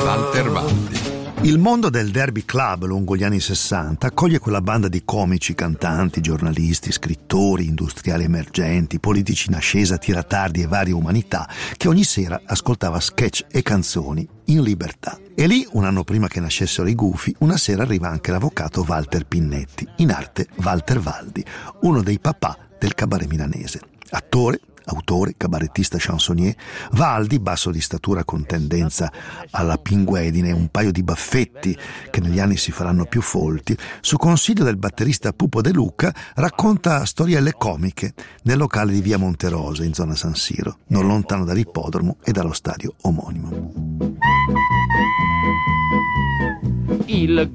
Walter Valdi. Il mondo del Derby Club lungo gli anni 60 accoglie quella banda di comici, cantanti, giornalisti, scrittori, industriali emergenti, politici in ascesa, tiratardi e varie umanità che ogni sera ascoltava sketch e canzoni in libertà. E lì, un anno prima che nascessero i Gufi, una sera arriva anche l'avvocato Walter Pinnetti, in arte Walter Valdi, uno dei papà del cabaret milanese. Attore, autore, cabarettista chansonnier, Valdi, basso di statura con tendenza alla pinguedine, un paio di baffetti che negli anni si faranno più folti, su consiglio del batterista Pupo De Luca racconta storielle comiche nel locale di via Monterosa in zona San Siro, non lontano dall'ippodromo e dallo stadio omonimo. Il